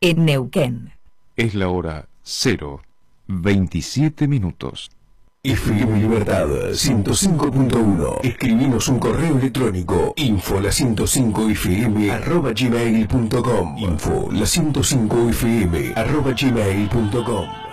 en Neuquén. Es la hora 0:27. FM Libertad 105.1. Escribinos un correo electrónico info105fm@gmail.com. info105fm@gmail.com.